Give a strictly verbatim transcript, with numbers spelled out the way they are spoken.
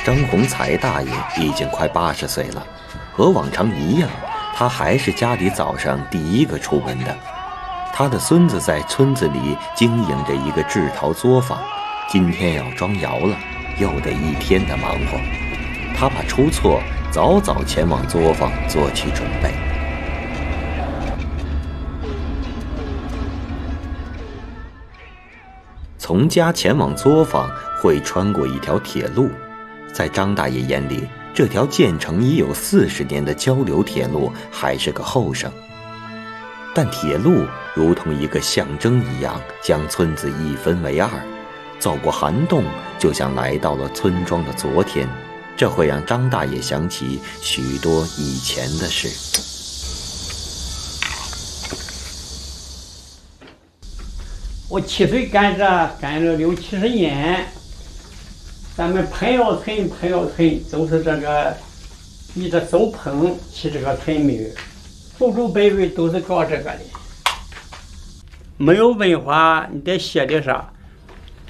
张洪才大爷已经快八十岁了，和往常一样，他还是家里早上第一个出门的。他的孙子在村子里经营着一个制陶作坊，今天要装窑了，又得一天的忙活。他怕出错，早早前往作坊做起准备。从家前往作坊会穿过一条铁路，在张大爷眼里，这条建成已有四十年的交流铁路还是个后生。但铁路如同一个象征一样，将村子一分为二。走过寒冬，就像来到了村庄的昨天，这会让张大爷想起许多以前的事。 我七岁干这，干了六七十年。咱们朋友村朋友村都是这个以这手捧起这个村名，祖祖辈辈都是搞这个的。没有文化，你在写的啥？